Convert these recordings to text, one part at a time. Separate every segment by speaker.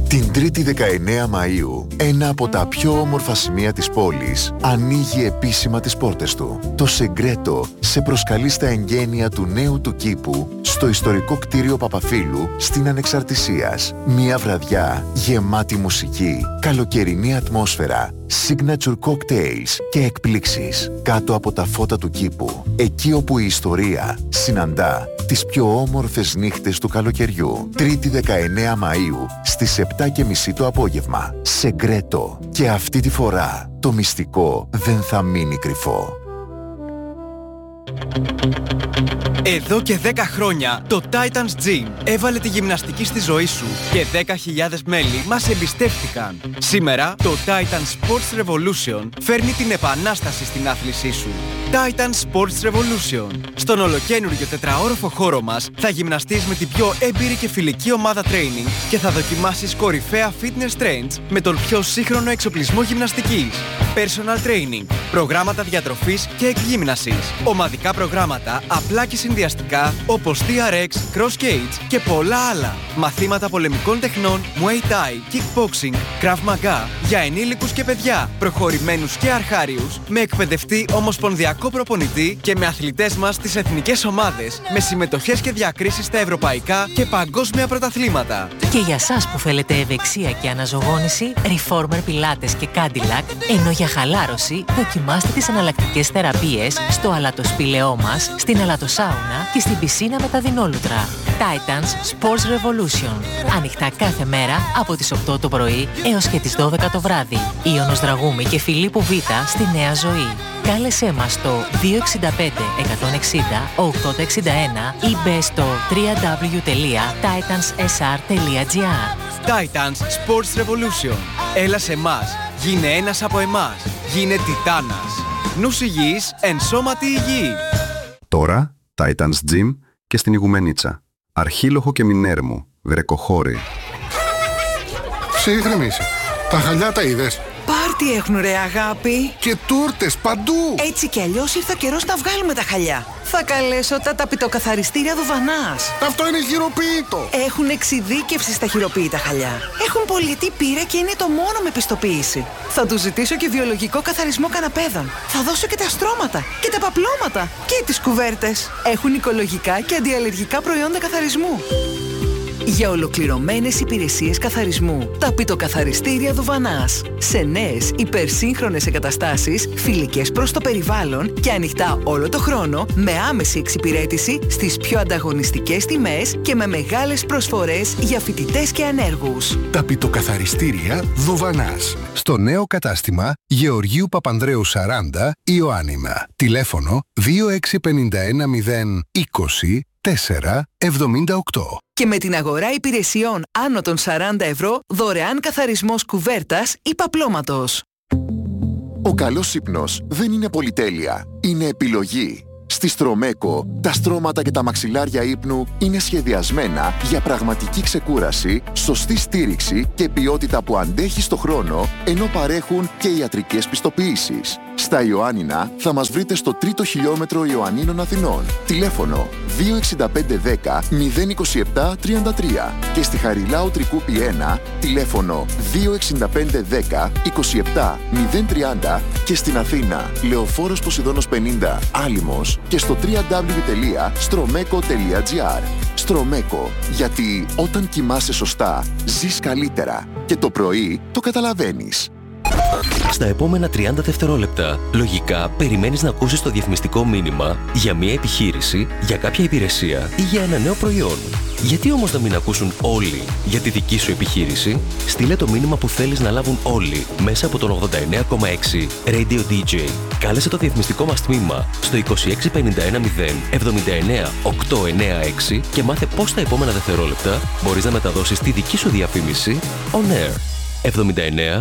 Speaker 1: Την 3η 19 Μαΐου, ένα από τα πιο όμορφα σημεία της πόλης ανοίγει επίσημα τις πόρτες του. Το Σεγκρέτο σε προσκαλεί στα εγγένεια του νέου του κήπου στο ιστορικό κτίριο Παπαφίλου στην Ανεξαρτησίας. Μια βραδιά γεμάτη μουσική, καλοκαιρινή ατμόσφαιρα, signature cocktails και εκπλήξεις κάτω από τα φώτα του κήπου. Εκεί όπου η ιστορία συναντά τις πιο όμορφες νύχτες του καλοκαιριού. 3η 19 Μαΐου στις 7:30 το απόγευμα. Σεγκρέτο. Και αυτή τη φορά το μυστικό δεν θα μείνει κρυφό.
Speaker 2: Εδώ και 10 χρόνια το Titans Gym έβαλε τη γυμναστική στη ζωή σου και 10.000 μέλη μας εμπιστεύτηκαν. Σήμερα το Titans Sports Revolution φέρνει την επανάσταση στην άθλησή σου. Titans Sports Revolution. Στον ολοκαίνουργιο τετραόροφο χώρο μας θα γυμναστείς με την πιο έμπειρη και φιλική ομάδα training και θα δοκιμάσεις κορυφαία fitness trends με τον πιο σύγχρονο εξοπλισμό γυμναστικής. Personal training, προγράμματα διατροφής και εκγύμνασης, ομαδικά προγράμματα απλά και συνδυαστικά όπως TRX, Cross Cage και πολλά άλλα. Μαθήματα πολεμικών τεχνών, Muay Thai, Kickboxing, Krav Maga για ενήλικους και παιδιά, προχωρημένους και αρχάριους, με εκπαιδευτή ομοσπονδιακό προπονητή και με αθλητές μας στις εθνικές ομάδες, με συμμετοχές και διακρίσεις στα ευρωπαϊκά και παγκόσμια πρωταθλήματα.
Speaker 3: Και για σας που θέλετε ευεξία και αναζωγόνηση, Reformer Pilates και Cadillac, ενώ για χαλάρωση δοκιμάστε τις εναλλακτικές θεραπείες στο αλατοσπήλαιό μας, στην αλατοσάουνα και στην πισίνα με τα δεινόλουτρα. Titans Sports Revolution. Ανοιχτά κάθε μέρα από τις 8 το πρωί έως και τις 12 το βράδυ. Ιωνος Δραγούμη και Φιλίππου Β στη Νέα Ζωή. Κάλεσέ μας στο 265 160 8061 ή μπες στο www.titanssr.gr.
Speaker 2: Titans Sports Revolution. Έλα σε εμάς. Γίνε ένας από εμάς. Γίνε τιτάνας. Νους υγιής, εν σώματι υγιή.
Speaker 4: Τώρα, Titans Gym και στην Ιγουμενίτσα. Αρχίλοχο και Μινέρμου, Βρεκοχώρη.
Speaker 5: Ψύχρεμησε. Τα χαλιά τα είδες?
Speaker 6: Πάρτι έχουν ρε αγάπη.
Speaker 5: Και τούρτες παντού.
Speaker 6: Έτσι κι αλλιώς ήρθε ο καιρός να βγάλουμε τα χαλιά. Θα καλέσω τα ταπητοκαθαριστήρια Δουβανάς.
Speaker 5: Αυτό είναι χειροποίητο.
Speaker 6: Έχουν εξειδίκευση στα χειροποίητα χαλιά. Έχουν πολυετή πείρα και είναι το μόνο με πιστοποίηση. Θα τους ζητήσω και βιολογικό καθαρισμό καναπέδων. Θα δώσω και τα στρώματα και τα παπλώματα και τις κουβέρτες. Έχουν οικολογικά και αντιαλλεργικά προϊόντα καθαρισμού. Για ολοκληρωμένες υπηρεσίες καθαρισμού, ταπητοκαθαριστήρια Δουβανάς. Σε νέες υπερσύγχρονες εγκαταστάσεις, φιλικές προς το περιβάλλον και ανοιχτά όλο το χρόνο, με άμεση εξυπηρέτηση στις πιο ανταγωνιστικές τιμές και με μεγάλες προσφορές για φοιτητές και ανέργους.
Speaker 5: Ταπητοκαθαριστήρια Δουβανάς. Στο νέο κατάστημα Γεωργίου Παπανδρέου 40, Ιωάννινα. Τηλέφωνο 2651 020 478.
Speaker 6: Και με την αγορά υπηρεσιών άνω των 40 ευρώ, δωρεάν καθαρισμός κουβέρτας ή παπλώματος.
Speaker 1: Ο καλός ύπνος δεν είναι πολυτέλεια, είναι επιλογή. Στη Στρομέκο, τα στρώματα και τα μαξιλάρια ύπνου είναι σχεδιασμένα για πραγματική ξεκούραση, σωστή στήριξη και ποιότητα που αντέχει στο χρόνο, ενώ παρέχουν και ιατρικές πιστοποιήσεις. Στα Ιωάννινα θα μας βρείτε στο 3ο χιλιόμετρο Ιωαννίνων Αθηνών. Τηλέφωνο 26510 027 33 και στη Χαριλάου Τρικούπη 1 τηλέφωνο 26510 27 030 και στην Αθήνα Λεωφόρος Ποσειδώνος 50 Άλυμος και στο www.stromeco.gr. Στρομέκο, γιατί όταν κοιμάσαι σωστά ζεις καλύτερα και το πρωί το καταλαβαίνεις.
Speaker 7: Στα επόμενα 30 δευτερόλεπτα, λογικά περιμένεις να ακούσεις το διαφημιστικό μήνυμα για μια επιχείρηση, για κάποια υπηρεσία ή για ένα νέο προϊόν. Γιατί όμως να μην ακούσουν όλοι για τη δική σου επιχείρηση? Στείλε το μήνυμα που θέλεις να λάβουν όλοι μέσα από τον 89,6 Radio DJ. Κάλεσε το διαφημιστικό μας τμήμα στο 26510 79 896 και μάθε πώς τα επόμενα δευτερόλεπτα μπορείς να μεταδώσεις τη δική σου διαφήμιση on air. 79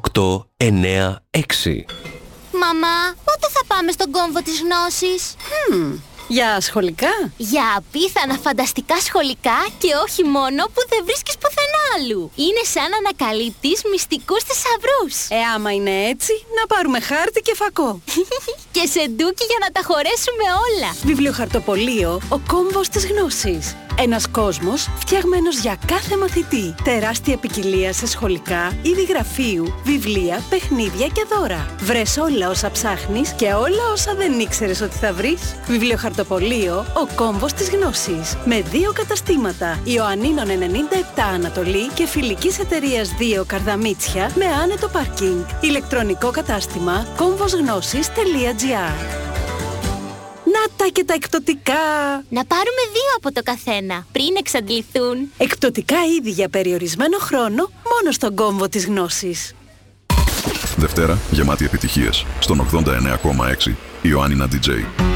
Speaker 7: 896.
Speaker 8: Μαμά, πότε θα πάμε στον κόμβο της γνώσης?
Speaker 9: Για σχολικά?
Speaker 8: Για απίθανα φανταστικά σχολικά και όχι μόνο που δεν βρίσκεις πουθενά. άλλου. Είναι σαν να ανακαλύπτεις μυστικούς θησαυρούς.
Speaker 9: Άμα είναι έτσι, να πάρουμε χάρτη και φακό.
Speaker 8: Και σεντούκι για να τα χωρέσουμε όλα.
Speaker 9: Βιβλιοχαρτοπωλείο, ο κόμβος της γνώσης. Ένας κόσμος φτιαγμένος για κάθε μαθητή. Τεράστια ποικιλία σε σχολικά, είδη γραφείου, βιβλία, παιχνίδια και δώρα. Βρες όλα όσα ψάχνεις και όλα όσα δεν ήξερες ότι θα βρεις. Βιβλιοχαρτοπωλείο, ο κόμβος της γνώσης. Με 2 καταστήματα. Ιωαννίνων 97 Ανατολή και Φιλικής Εταιρείας 2 Καρδαμίτσια με άνετο πάρκινγκ. Ηλεκτρονικό κατάστημα κόμβοσγνώσης.gr. Να τα και τα εκπτωτικά!
Speaker 8: Να πάρουμε 2 από το καθένα, πριν εξαντληθούν.
Speaker 9: Εκπτωτικά είδη για περιορισμένο χρόνο, μόνο στον κόμβο της γνώσης.
Speaker 10: Δευτέρα, γεμάτη επιτυχίες. Στον 89,6 Ιωάννινα DJ.